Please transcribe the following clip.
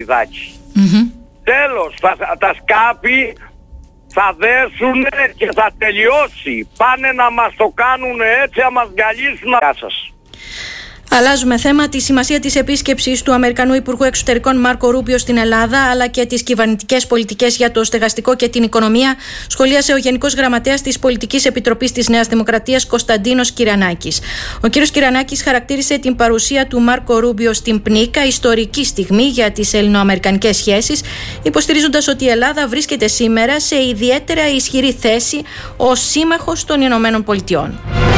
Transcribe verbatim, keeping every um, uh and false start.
Μητσοτακηδάκη. Mm-hmm. Τέλος, θα, τα σκάπη θα δέσουν και θα τελειώσει. Πάνε να μας το κάνουν έτσι, να μας γυαλίσουν. Γεια σας. Αλλάζουμε θέμα. Τη σημασία της επίσκεψης του Αμερικανού Υπουργού Εξωτερικών Μάρκο Ρούμπιο στην Ελλάδα, αλλά και τις κυβερνητικές πολιτικές για το στεγαστικό και την οικονομία, σχολίασε ο Γενικός Γραμματέας της Πολιτικής Επιτροπής της Νέας Δημοκρατίας, Κωνσταντίνος Κυρανάκης. Ο κύριος Κυρανάκης χαρακτήρισε την παρουσία του Μάρκο Ρούμπιο στην ΠΝΙΚΑ ιστορική στιγμή για τις ελληνοαμερικανικές σχέσεις, υποστηρίζοντας ότι η Ελλάδα βρίσκεται σήμερα σε ιδιαίτερα ισχυρή θέση ως σύμμαχος των Ηνωμένων Πολιτειών.